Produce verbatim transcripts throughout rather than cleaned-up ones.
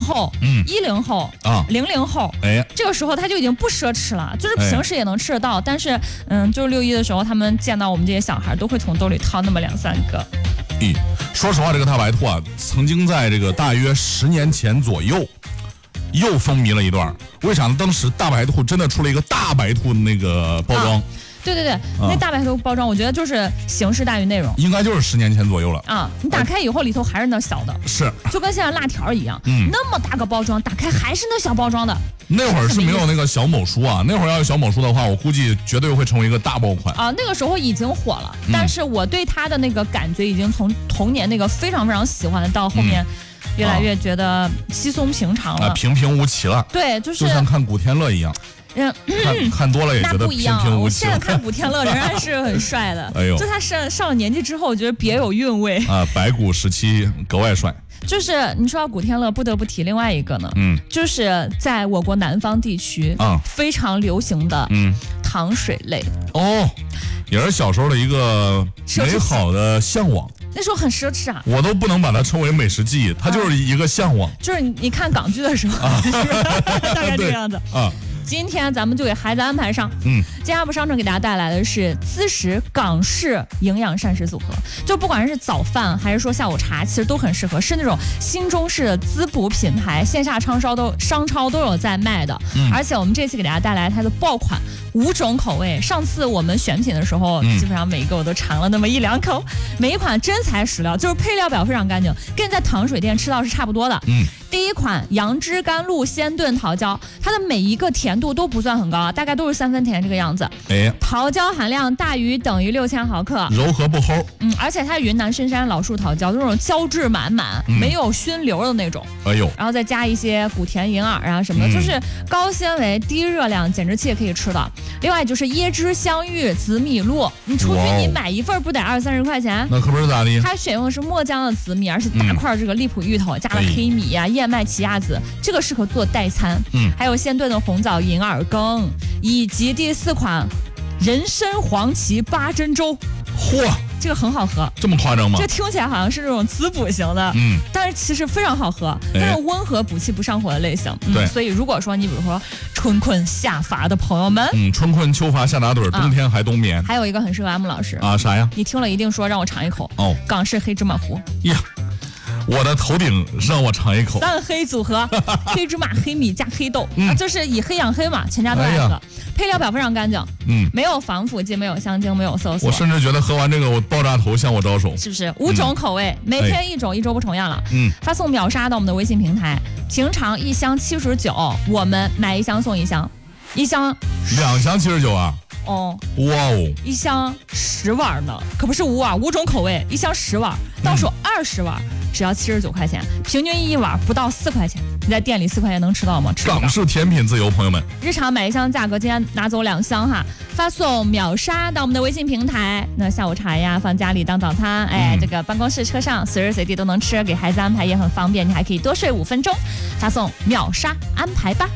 后、嗯，一零后啊，零零后，哎，这个时候他就已经不奢侈了，就是平时也能吃得到，哎、但是嗯，就是六一的时候，他们见到我们这些小孩，都会从兜里掏那么两三个。 嗯，说实话，这个大白兔啊，曾经在这个大约十年前左右。又风靡了一段，为啥呢？当时大白兔真的出了一个大白兔的那个包装，啊、 对对对，啊、那大白兔包装，我觉得就是形式大于内容， 应该就是十年前左右了啊。你打开以后，里头还是那小的， 是， 就跟现在辣条一样，嗯，那么大个包装，打开还是那小包装的。 那会儿是没有那个小某书啊，那会儿要有小某书的话，我估计绝对会成为一个大爆款啊。那个时候已经火了，嗯、但是我对它的那个感觉已经从童年那个非常非常喜欢的，到后面。嗯越来越觉得稀松平常了， 啊，平平无奇了。 对，就是就像看古天乐一样，嗯，看看多了也觉得平平无奇。 我现在看古天乐仍然是很帅的，哎呦，就他上上了年纪之后，我觉得别有韵味啊。白骨时期格外帅。 就是你说到古天乐，不得不提另外一个呢，嗯，就是在我国南方地区啊非常流行的嗯糖水类哦，也是小时候的一个美好的向往。 那时候很奢侈啊， 我都不能把它称为美食记忆，它就是一个向往。 啊、就是你你看港剧的时候，啊、是大概这个样子啊。今天咱们就给孩子安排上，嗯，金阿布商城给大家带来的是滋食港式营养膳食组合，就不管是早饭还是说下午茶，其实都很适合，是那种新中式的滋补品牌，线下商超都商超都有在卖的，嗯，而且我们这次给大家带来它的爆款五种口味，上次我们选品的时候，嗯、基本上每一个我都尝了那么一两口，每一款真材实料，就是配料表非常干净，跟在糖水店吃到是差不多的，嗯。第一款杨枝甘露鲜炖桃胶，它的每一个甜度都不算很高啊，大概都是三分甜这个样子。哎，桃胶含量大于等于六千毫克， 柔和不齁。 嗯，而且它是云南深山老树桃胶，就那种胶质满满，嗯、没有熏流的那种。哎呦，然后再加一些谷甜银耳啊什么的，嗯、就是高纤维、低热量，减脂期也可以吃的。另外就是椰汁香芋紫米露，你出去你买一份不得二三十块钱？ 那可不是咋的？ 它选用的是墨江的紫米，而且大块这个荔浦芋头，加了黑米呀、啊。燕麦奇亚籽，这个适合做代餐。嗯，还有鲜炖的红枣银耳羹，以及第四款人参黄芪八珍粥。 嚯， 这个很好喝， 这么夸张吗？ 这听起来好像是那种滋补型的，嗯，但是其实非常好喝，它是温和补气不上火的类型。嗯、对，所以如果说你比如说春困夏乏的朋友们， 嗯，春困秋乏夏打盹，冬天还冬眠。 还有一个很适合安慕老师啊，啥呀？ 你听了一定说让我尝一口哦，港式黑芝麻糊呀。我的头顶让我尝一口， 三黑组合，黑芝麻、黑米加黑豆，嗯、就是以黑养黑嘛，全家都爱喝。哎、配料表非常干净，嗯，没有防腐剂，没有香精，没有色素。 我甚至觉得喝完这个，我爆炸头向我招手， 是不是？五种口味，嗯、每天一种，哎、一周不重样了。嗯，发送秒杀到我们的微信平台，平常一箱七十九，我们买一箱送一箱，一箱两箱七十九啊。 哦， 哇哦！ 一箱十碗呢，可不是五碗，五种口味，一箱十碗，到手二十碗，嗯、只要七十九块钱，平均一碗不到四块钱。你在店里四块钱能吃到吗？吃港式甜品自由，朋友们。 日常买一箱价格，今天拿走两箱哈，发送秒杀到我们的微信平台。那下午茶呀，放家里当早餐，哎，嗯、这个办公室车上随时随地都能吃，给孩子安排也很方便，你还可以多睡五分钟。发送秒杀安排吧。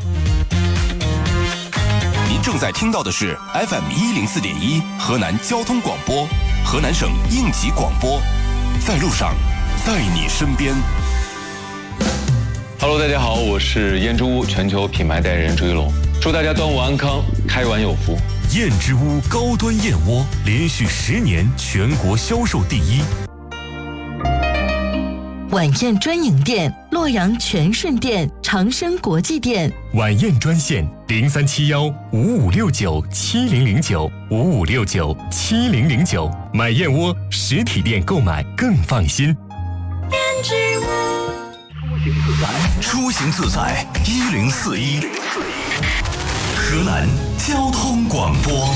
您正在听到的是 F M 一零四点一河南交通广播，河南省应急广播，在路上，在你身边。 Hello， 大家好，我是燕之屋全球品牌代言人朱一龙，祝大家端午安康，开碗有福。 燕之屋高端燕窝连续十年全国销售第一。 晚宴专营店：洛阳全顺店、长生国际店。 晚宴专线：零三七幺五五六九七零零九五五六九七零零九。买燕窝实体店购买更放心。 燕之屋，出行自在一零四一，河南交通广播。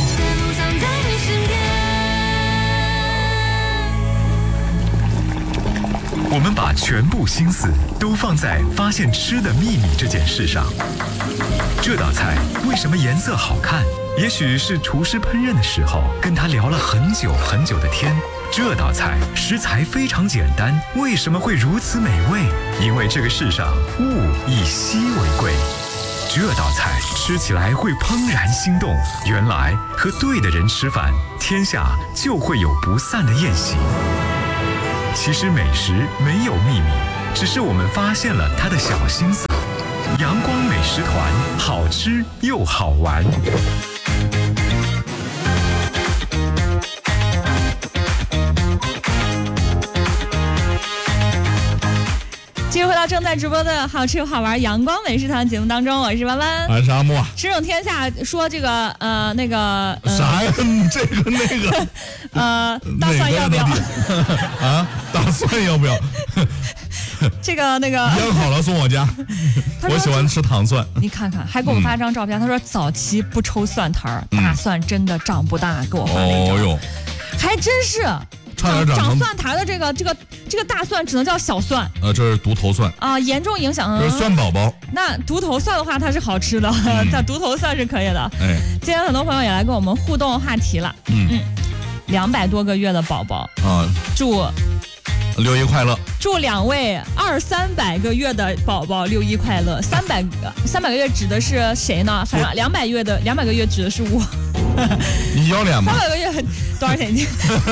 我们把全部心思都放在发现吃的秘密这件事上。这道菜为什么颜色好看？也许是厨师烹饪的时候跟他聊了很久很久的天。这道菜食材非常简单，为什么会如此美味？因为这个世上物以稀为贵。这道菜吃起来会怦然心动，原来和对的人吃饭，天下就会有不散的宴席。其实美食没有秘密，只是我们发现了它的小心思。 阳光美食团，好吃又好玩。 继续回到正在直播的好吃又好玩阳光美食团节目当中，我是弯弯， 我是阿莫。 驰骋天下说这个呃那个、呃、 啥呀？这个那个呃大蒜要不要啊？大蒜要不要？ 这个那个腌好了送我家，我喜欢吃糖蒜。 你看看，还给我发一张照片，嗯、他说早期不抽蒜头儿，大蒜真的长不大，给我发了一张。哦哟，还真是。长长蒜苔的这个这个这个大蒜只能叫小蒜， 呃，这是独头蒜啊，严重影响。 这是蒜宝宝。 那独头蒜的话，它是好吃的，它、嗯、独头蒜是可以的。哎，今天很多朋友也来跟我们互动话题了。嗯嗯，两百多个月的宝宝啊，祝六一快乐！ 祝两位二三百个月的宝宝六一快乐。三百个三百个月指的是谁呢？反正两百月的两百个月指的是我。 你要脸吗？ 三百个月多少钱一斤？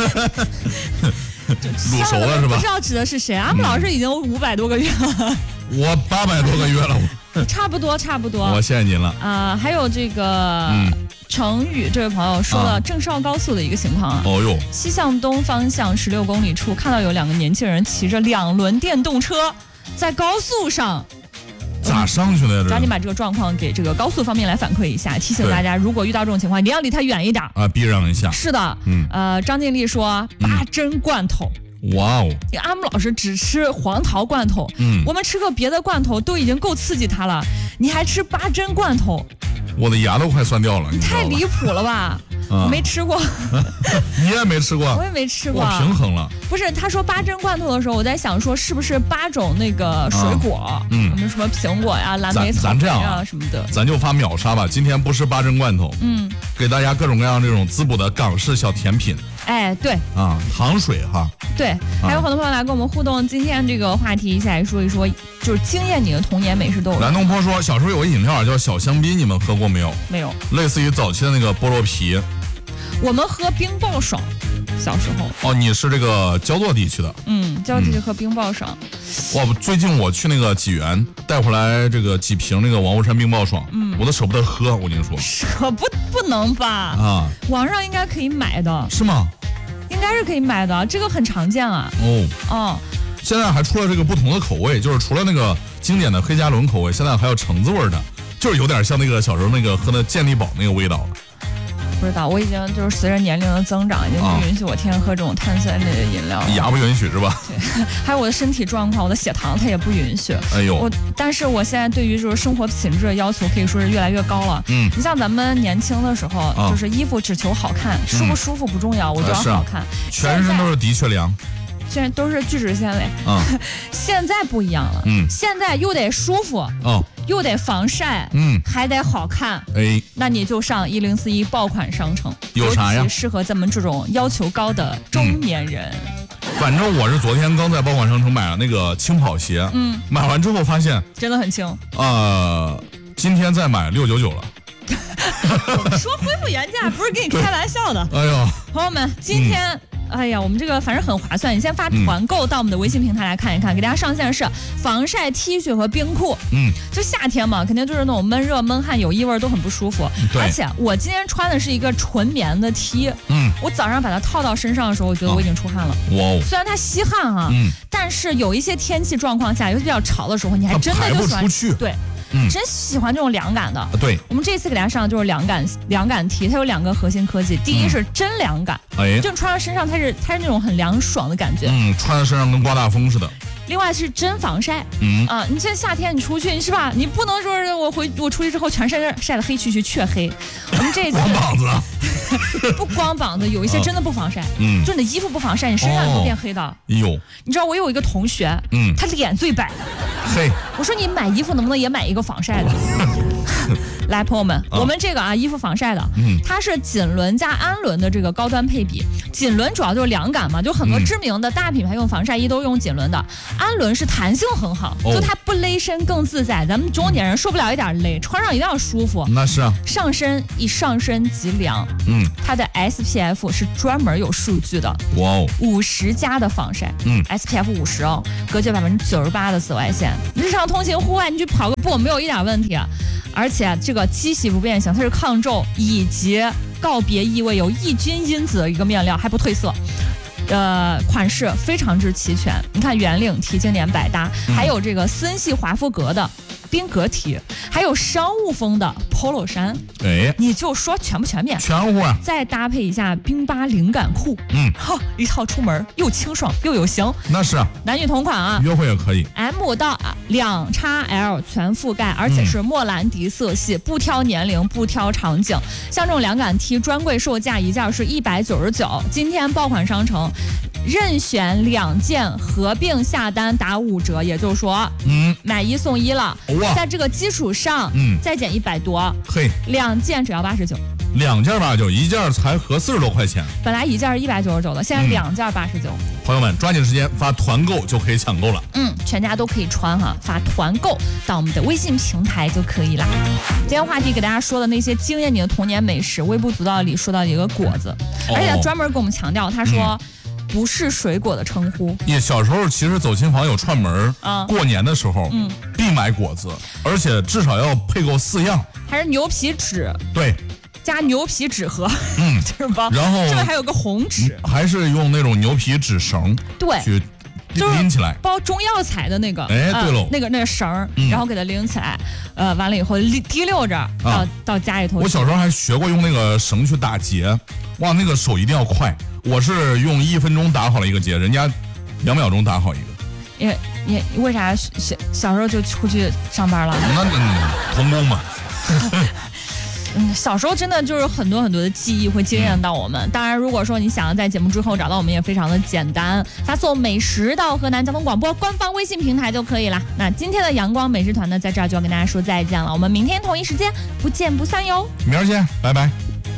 卤熟了是吧？ 不知道指的是谁？阿木老师已经五百多个月了。 我八百多个月了。 差不多，差不多。 我谢谢您了。 啊、呃，还有这个。嗯程宇这位朋友说了郑绍高速的一个情况啊，哦哟，西向东方向十六公里处看到有两个年轻人骑着两轮电动车在高速上， 咋上去的？ 抓紧把这个状况给这个高速方面来反馈一下，提醒大家，如果遇到这种情况，一定要离他远一点啊，避让一下。 是的，嗯，呃，张静丽说八珍罐头。 哇哦！ 阿木老师只吃黄桃罐头，嗯，我们吃个别的罐头都已经够刺激他了，你还吃八珍罐头， 我的牙都快酸掉了。 你太离谱了吧！我没吃过， 你也没吃过， 我也没吃过。 我平衡了。 不是，他说八珍罐头的时候，我在想说是不是八种那个水果，嗯，什么什么苹果呀、蓝莓、草莓啊什么的。 咱就发秒杀吧，今天不是八珍罐头，嗯，给大家各种各样这种滋补的港式小甜品。 哎，对啊，糖水哈。 对，还有很多朋友来跟我们互动，今天这个话题一起来说一说，就是惊艳你的童年美食都有。 南东坡说，小时候有个饮料叫小香槟，你们喝过没有？ 没有。 类似于早期的那个菠萝啤。 我们喝冰爆爽，小时候。 哦，你是这个焦作地区的？ 嗯，焦作地区喝冰爆爽。 哇，最近我去那个济源带回来这个几瓶那个王屋山冰爆爽，嗯，我都舍不得喝，我跟你说。 舍不不能吧？啊，网上应该可以买的。 是吗？ 应该是可以买的，这个很常见啊。哦哦，现在还出了这个不同的口味，就是除了那个经典的黑加仑口味，现在还有橙子味的，就是有点像那个小时候那个喝的健力宝那个味道了。 不知道，我已经就是随着年龄的增长，已经不允许我天天喝这种碳酸类的饮料了。 牙不允许是吧？ 对，还有我的身体状况，我的血糖它也不允许。哎呦，我但是我现在对于就是生活品质的要求可以说是越来越高了。嗯，你像咱们年轻的时候，啊、就是衣服只求好看，嗯、舒不舒服不重要，我就要好看。啊、 全身都是的确良。 现在都是聚酯纤维，嗯，现在不一样了，嗯，现在又得舒服，哦，又得防晒，嗯，还得好看，哎，那你就上一零四一爆款商城， 有啥呀？ 适合咱们这种要求高的中年人。 嗯、反正我是昨天刚在爆款商城买了那个轻跑鞋，嗯，买完之后发现真的很轻， 呃，今天再买六九九了。 我说恢复原价，不是跟你开玩笑的。 哎呦， 朋友们，今天。嗯哎呀，我们这个反正很划算，你先发团购到我们的微信平台来看一看，嗯、给大家上线的是防晒 T 恤和冰裤。嗯，就夏天嘛，肯定就是那种闷热、闷汗、有异味都很不舒服。对，而且我今天穿的是一个纯棉的 T， 嗯，我早上把它套到身上的时候，我觉得我已经出汗了。哇、哦，虽然它吸汗哈、啊，嗯，但是有一些天气状况下，尤其比较潮的时候，你还真的就喜欢对。嗯，真喜欢这种凉感的。 对， 我们这次给大家上的就是凉感凉感 T， 它有两个核心科技。第一是真凉感，哎，就穿到身上它是它是那种很凉爽的感觉。 嗯，穿在身上跟刮大风似的。 另外是真防晒，嗯啊，你这夏天你出去，你是吧？你不能说是我回我出去之后全身晒得黑黢黢黢黑。我们这次光膀子， 不光膀子，有一些真的不防晒，嗯，就你的衣服不防晒，你身上都变黑的。哎呦，你知道我有一个同学，嗯，他脸最白， 嘿， 我说你买衣服能不能也买一个防晒的？来，朋友们，啊、我们这个啊，衣服防晒的，嗯，它是锦纶加氨纶的这个高端配比。锦纶主要就是凉感嘛，就很多知名的大品牌用防晒衣都用锦纶的。氨纶是弹性很好，哦、就它不勒身，更自在。咱们中年人受不了一点勒，穿上一定要舒服。 那是啊， 上身以上身即凉，嗯， 嗯， 它的 S P F 是专门有数据的。 哇哦， 五十加的防晒， 嗯 ，S P F 五十哦，隔绝百分之九十八的紫外线。日常通勤户外，你去跑个步没有一点问题啊。而且这个机洗不变形，它是抗皱以及告别异味有抑菌因子的一个面料，还不褪色。呃，款式非常之齐全，你看圆领 T 经典百搭， 嗯、 还有这个森系华夫格的宾格 T， 还有商务风的 polo 衫， 哎， 你就说全不全面？ 全乎啊！ 再搭配一下冰巴灵感裤， 嗯， 哈，一套出门又清爽又有型。 那是啊， 男女同款啊， 约会也可以。 M 到两 X L 全覆盖，而且是莫兰迪色系，嗯、不挑年龄，不挑场景。像这种凉感 T， 专柜售价一件是一百九十九，今天爆款商城。任选两件合并下单打五折，也就是说，嗯，买一送一了。哇，在这个基础上，嗯，再减一百多， 嘿， 两件只要八十九， 两件八十九，一件才合四十多块钱。 本来一件是一百九十九的，现在两件八十九。 朋友们，抓紧时间发团购就可以抢购了。 嗯，全家都可以穿哈，发团购到我们的微信平台就可以啦。今天话题给大家说的那些惊艳你的童年美食，微不足道里说到一个果子，哦、而且他专门给我们强调，他说。嗯不是水果的称呼。 也小时候其实走亲访友串门，啊，过年的时候，嗯，必买果子，而且至少要配够四样， 还是牛皮纸， 对， 加牛皮纸盒，嗯，是吧？ 然后这还有个红纸， 还是用那种牛皮纸绳， 对， 去拎起来， 包中药材的那个， 哎，对喽， 呃，那个那个绳，嗯，然后给它拎起来，呃，完了以后提溜着到、啊、到家里头。 我小时候还学过用那个绳去打结，哇，那个手一定要快。我是用一分钟打好了一个结，人家两秒钟打好一个。 因为你为啥小小时候就出去上班了？ 那嗯，童工嘛。 嗯，小时候真的就是很多很多的记忆会惊艳到我们。嗯、当然，如果说你想要在节目之后找到我们，也非常的简单，发送美食到河南交通广播官方微信平台就可以了。那今天的阳光美食团呢，在这儿就要跟大家说再见了。我们明天同一时间不见不散哟。 明儿见，拜拜。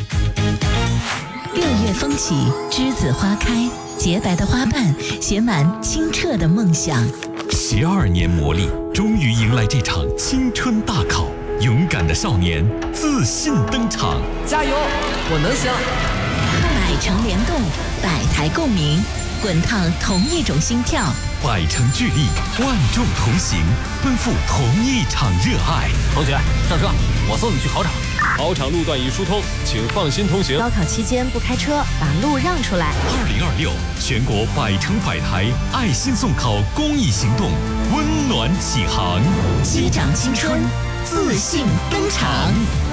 六月风起，栀子花开，洁白的花瓣写满清澈的梦想。 十二年磨砺，终于迎来这场青春大考。勇敢的少年自信登场， 加油，我能行！ 百城联动，百台共鸣，滚烫同一种心跳。 百城聚力，万众同行，奔赴同一场热爱。 同学，上车，我送你去考场。 考场路段已疏通，请放心通行。 高考期间不开车，把路让出来。 二零二六全国百城百台爱心送考公益行动温暖启航， 击掌青春，自信登场。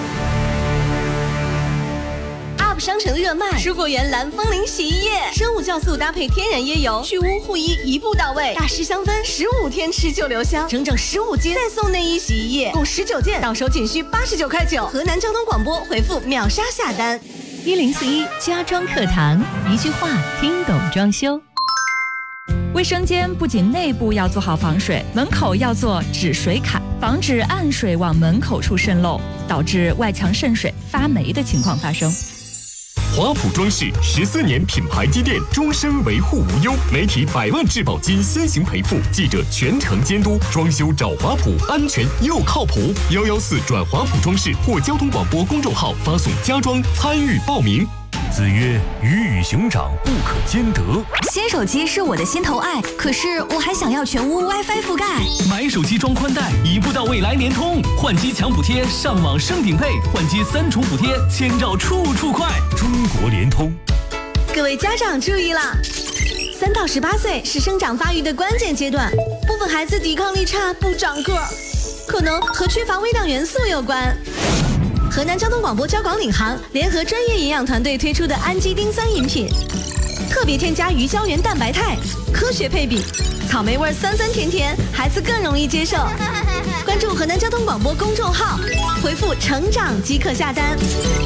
U P 商城热卖，蔬果园蓝风铃洗衣液，生物酵素搭配天然椰油，去污护衣一步到位，大师香氛，十五天持久留香，整整十五斤，再送内衣洗衣液，共十九件，到手仅需八十九块九。河南交通广播回复秒杀下单。 一零四一家装课堂，一句话听懂装修。 卫生间不仅内部要做好防水，门口要做止水坎，防止暗水往门口处渗漏，导致外墙渗水、发霉的情况发生。 华普装饰十四年品牌积淀，终身维护无忧，媒体百万质保金先行赔付，记者全程监督，装修找华普，安全又靠谱。幺幺四转华普装饰或交通广播公众号发送家装参与报名。 子曰：鱼与熊掌不可兼得。 新手机是我的心头爱，可是我还想要全屋 WiFi 覆盖。 买手机装宽带，一步到位来联通，换机抢补贴，上网升顶配，换机三重补贴，千兆处处快。 中国联通。 各位家长注意啦！三到十八岁是生长发育的关键阶段，部分孩子抵抗力差，不长个儿，可能和缺乏微量元素有关。河南交通广播交广领航联合专业营养团队推出的氨基丁酸饮品，特别添加鱼胶原蛋白肽，科学配比，草莓味酸酸甜甜，孩子更容易接受。关注河南交通广播公众号，回复成长即可下单。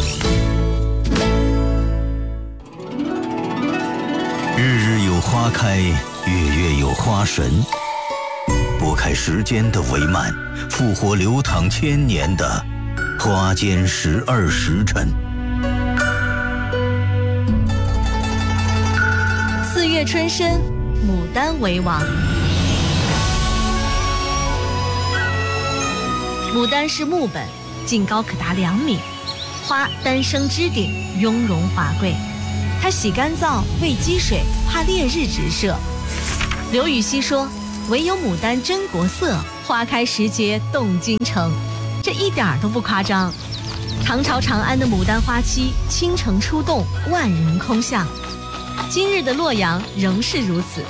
日日有花开，月月有花神，拨开时间的帷幔，复活流淌千年的花间十二时辰。 四月春深，牡丹为王。牡丹是木本，茎高可达两米， 花单生枝顶，雍容华贵。它洗干燥，未积水，怕烈日直射。刘禹锡说：“唯有牡丹真国色，花开时节动京城。”这一点都不夸张。唐朝长安的牡丹花期，倾城出动，万人空巷。今日的洛阳仍是如此。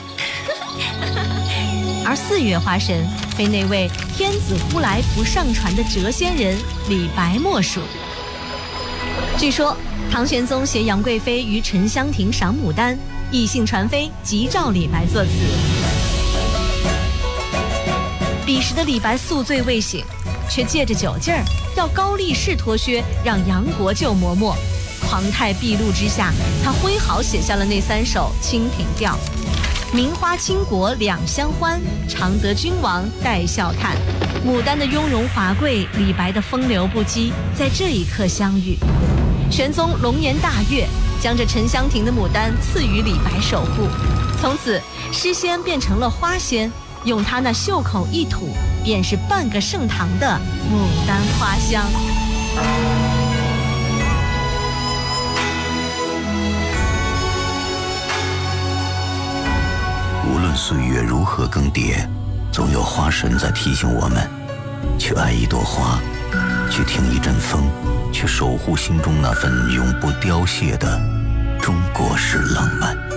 而四月花神，非那位天子呼来不上船的谪仙人李白莫属。据说唐玄宗携杨贵妃于沉香亭赏牡丹，异兴传飞，急召李白作词。彼时的李白宿醉未醒，却借着酒劲儿要高力士脱靴，让杨国舅磨墨。狂态毕露之下，他挥毫写下了那三首《清平调》：名花倾国两相欢，常得君王带笑看。牡丹的雍容华贵，李白的风流不羁，在这一刻相遇。玄宗龙颜大悦，将这沉香亭的牡丹赐予李白守护。从此诗仙变成了花仙，用他那袖口一吐，便是半个盛唐的牡丹花香。 无论岁月如何更迭，总有花神在提醒我们，去爱一朵花，去听一阵风，去守护心中那份永不凋谢的中国式浪漫。